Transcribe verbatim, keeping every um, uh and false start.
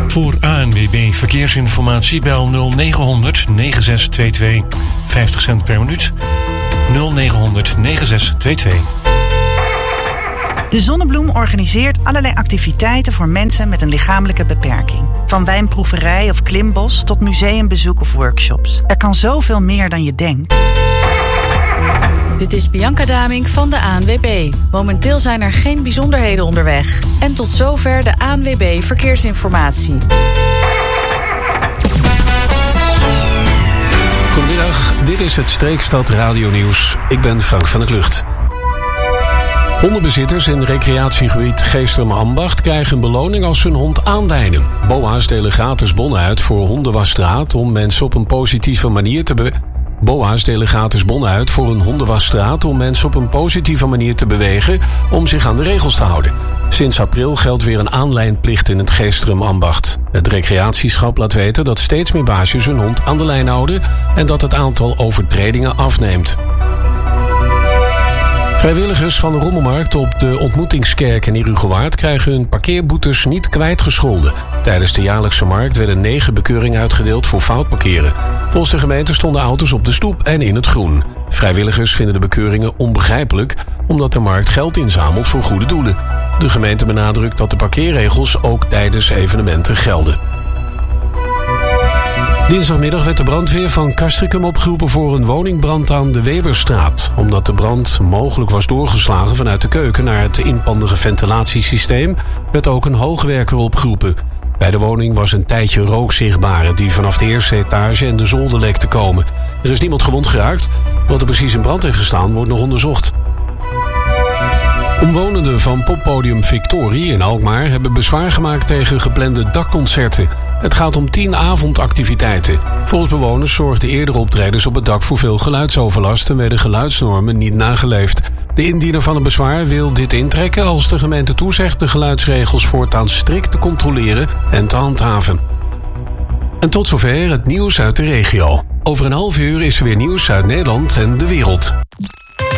Voor A N W B Verkeersinformatie bel nul negen honderd negen zes twee twee. vijftig cent per minuut. nul negen honderd negen zes twee twee. De Zonnebloem organiseert allerlei activiteiten voor mensen met een lichamelijke beperking. Van wijnproeverij of klimbos tot museumbezoek of workshops. Er kan zoveel meer dan je denkt. Dit is Bianca Damink van de A N W B. Momenteel zijn er geen bijzonderheden onderweg. En tot zover de A N W B Verkeersinformatie. Goedemiddag, dit is het Streekstad Radio Nieuws. Ik ben Frank van der Klucht. Hondenbezitters in recreatiegebied Geesteren-Ambacht krijgen een beloning als ze hun hond aanlijnen. B O A's delen gratis bonnen uit voor hondenwasstraat om mensen op een positieve manier te bewegen. B O A's delen gratis bonnen uit voor een hondenwasstraat om mensen op een positieve manier te bewegen om zich aan de regels te houden. Sinds april geldt weer een aanlijnplicht in het Geesteren-Ambacht. Het recreatieschap laat weten dat steeds meer baasjes hun hond aan de lijn houden en dat het aantal overtredingen afneemt. Vrijwilligers van de Rommelmarkt op de Ontmoetingskerk in Herugewaard krijgen hun parkeerboetes niet kwijtgescholden. Tijdens de jaarlijkse markt werden negen bekeuringen uitgedeeld voor fout parkeren. Volgens de gemeente stonden auto's op de stoep en in het groen. Vrijwilligers vinden de bekeuringen onbegrijpelijk, omdat de markt geld inzamelt voor goede doelen. De gemeente benadrukt dat de parkeerregels ook tijdens evenementen gelden. Dinsdagmiddag werd de brandweer van Castricum opgeroepen voor een woningbrand aan de Weberstraat. Omdat de brand mogelijk was doorgeslagen vanuit de keuken naar het inpandige ventilatiesysteem, werd ook een hoogwerker opgeroepen. Bij de woning was een tijdje rook zichtbaar die vanaf de eerste etage en de zolder leek te komen. Er is niemand gewond geraakt. Wat er precies in brand heeft gestaan wordt nog onderzocht. Omwonenden van poppodium Victorie in Alkmaar hebben bezwaar gemaakt tegen geplande dakconcerten. Het gaat om tien avondactiviteiten. Volgens bewoners zorgden eerdere optredens op het dak voor veel geluidsoverlast en werden geluidsnormen niet nageleefd. De indiener van het bezwaar wil dit intrekken als de gemeente toezegt de geluidsregels voortaan strikt te controleren en te handhaven. En tot zover het nieuws uit de regio. Over een half uur is er weer nieuws uit Nederland en de wereld.